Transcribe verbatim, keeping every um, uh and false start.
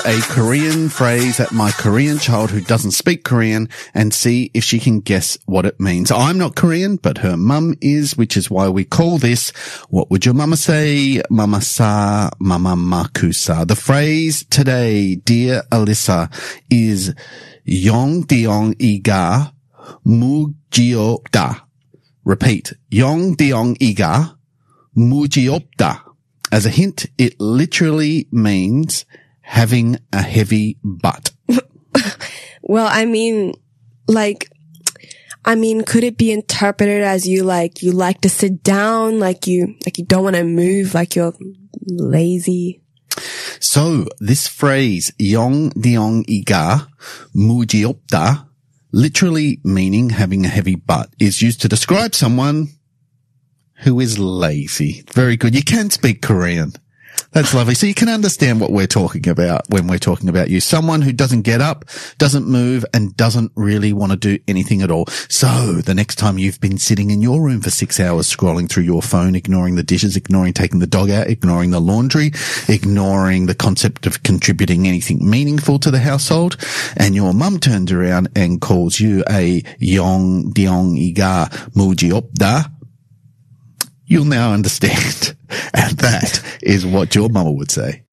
a Korean phrase at my Korean child who doesn't speak Korean and see if she can guess what it means. I'm not Korean, but her mum is, which is why we call this, what would your mama say? Mama sa, mama makusa. The phrase today, dear Alyssa, is Yongdiong iga mujiopda. Repeat, Yongdiong iga mujiopda. As a hint, it literally means having a heavy butt. Well, I mean, like, I mean, could it be interpreted as you like, you like to sit down, like you, like you don't want to move, like you're lazy? So this phrase, Yongdiong iga mujiopda, literally meaning having a heavy butt, is used to describe someone who is lazy. Very good. You can speak Korean. That's lovely. So you can understand what we're talking about when we're talking about you. Someone who doesn't get up, doesn't move, and doesn't really want to do anything at all. So the next time you've been sitting in your room for six hours scrolling through your phone, ignoring the dishes, ignoring taking the dog out, ignoring the laundry, ignoring the concept of contributing anything meaningful to the household, and your mum turns around and calls you a Yongdiong iga mujiopda, you'll now understand. And that is what your mama would say.